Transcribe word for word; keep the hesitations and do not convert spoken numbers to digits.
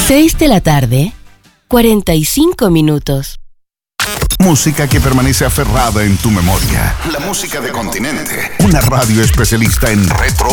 seis de la tarde, cuarenta y cinco minutos. Música que permanece aferrada en tu memoria. La música de Continente. Una radio especialista en retro